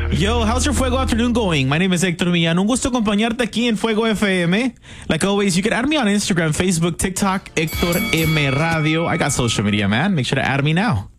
Yo, how's your Fuego afternoon going? My name is Hector Millán. Un gusto acompañarte aquí en Fuego FM. Like always, you can add me on Instagram, Facebook, TikTok, Hector M Radio. I got social media, man. Make sure to add me now.